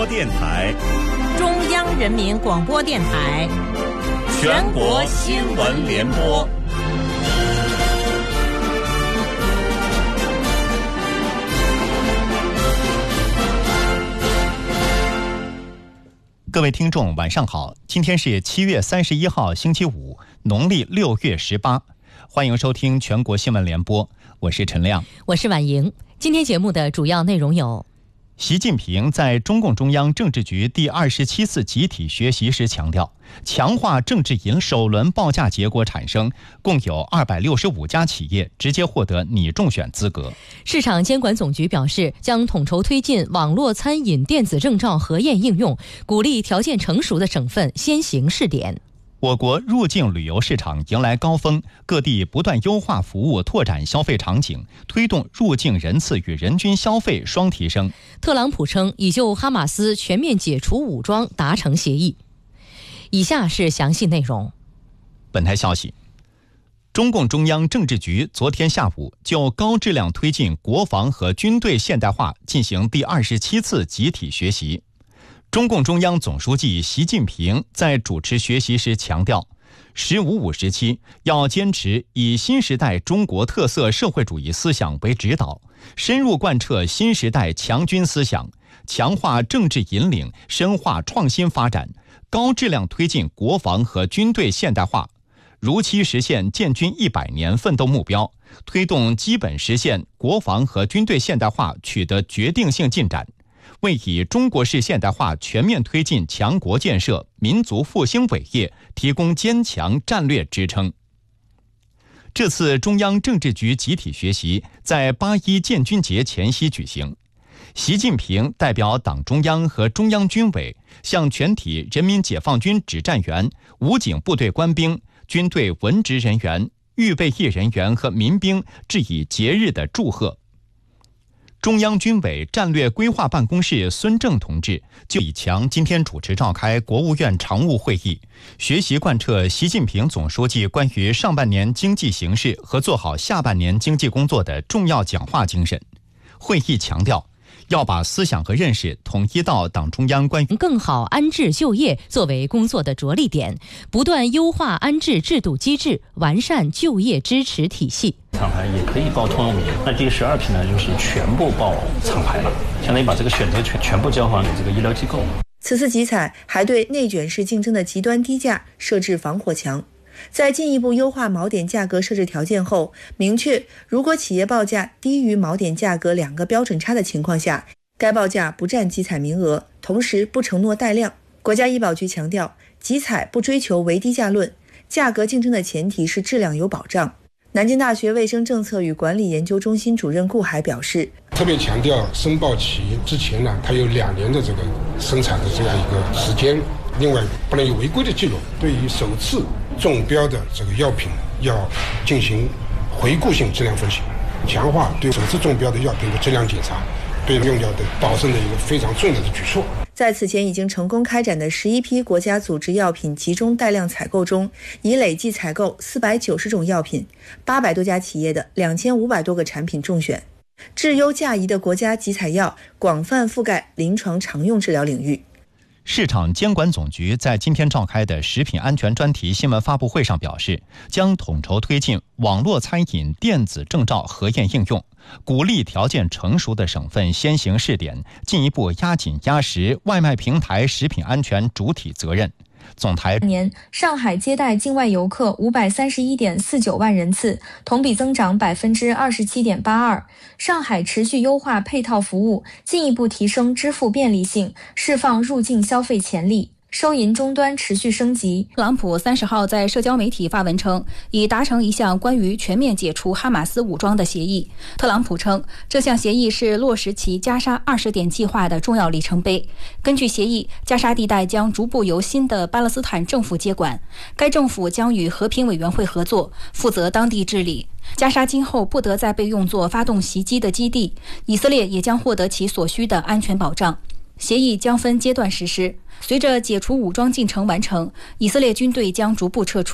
电台、 中央人民广播电台、 全国新闻联播。各位听众晚上好，今天是7月31号星期五，农历6月18，欢迎收听全国新闻联播，我是陈亮， 我是婉莹。今天节目的主要内容有： 习近平在中共中央政治局第27次集体学习时强调，强化政治引首轮报价结果产生，共有265家企业直接获得拟中选资格。 市场监管总局表示，将统筹推进网络餐饮电子证照核验应用，鼓励条件成熟的省份先行试点。 我国入境旅游市场迎来高峰，各地不断优化服务，拓展消费场景，推动入境人次与人均消费双提升。 特朗普称已就哈马斯全面解除武装达成协议。以下是详细内容。 本台消息，中共中央政治局昨天下午就高质量推进国防和军队现代化进行第27次集体学习。中共中央总书记习近平在主持学习时强调，“15+5”时期要坚持以新时代中国特色社会主义思想为指导，深入贯彻新时代强军思想，强化政治引领，深化创新发展，高质量推进国防和军队现代化，如期实现建军100年奋斗目标，推动基本实现国防和军队现代化取得决定性进展，为以中国式现代化全面推进强国建设、民族复兴伟业提供坚强战略支撑。这次中央政治局集体学习在8·1建军节前夕举行，习近平代表党中央和中央军委向全体人民解放军指战员、武警部队官兵、军队文职人员、预备役人员和民兵致以节日的祝贺。中央军委战略规划办公室孙正同志就李强今天主持召开国务院常务会议，学习贯彻习近平总书记关于上半年经济形势和做好下半年经济工作的重要讲话精神。会议强调，要把思想和认识统一到党中央关于更好安置就业作为工作的着力点，不断优化安置制度机制，完善就业支持体系。 厂牌也可以报通用名，那第12批呢，就是全部报厂牌了，相当于把这个选择权全部交还给这个医疗机构。 此次集采还对内卷式竞争的极端低价设置防火墙，在进一步优化锚点价格设置条件后，明确如果企业报价低于锚点价格2个标准差的情况下，该报价不占集采名额，同时不承诺带量。国家医保局强调，集采不追求唯低价论，价格竞争的前提是质量有保障。南京大学卫生政策与管理研究中心主任顾海表示， 特别强调申报企业之前呢，它有2年的这个生产的这样一个时间，另外不能有违规的记录。对于首次中标的这个药品要进行回顾性质量分析，强化对首次中标的药品的质量检查，对用药的保证的一个非常重要的举措。 在此前已经成功开展的11批国家组织药品集中带量采购中，已累计采购490种药品，800多家企业的2500多个产品中选。质优价宜的国家集采药广泛覆盖临床常用治疗领域。 市场监管总局在今天召开的食品安全专题新闻发布会上表示，将统筹推进网络餐饮电子证照核验应用，鼓励条件成熟的省份先行试点，进一步压紧压实外卖平台食品安全主体责任。总台年，上海接待境外游客531.49万人次，同比增长27.82%。上海持续优化配套服务，进一步提升支付便利性，释放入境消费潜力。收银终端持续升级。 特朗普30号在社交媒体发文称，已达成一项关于全面解除哈马斯武装的协议。特朗普称，这项协议是落实其加沙20点计划的重要里程碑。根据协议，加沙地带将逐步由新的巴勒斯坦政府接管，该政府将与和平委员会合作，负责当地治理。加沙今后不得再被用作发动袭击的基地，以色列也将获得其所需的安全保障。协议将分阶段实施，随着解除武装进程完成，以色列军队将逐步撤出。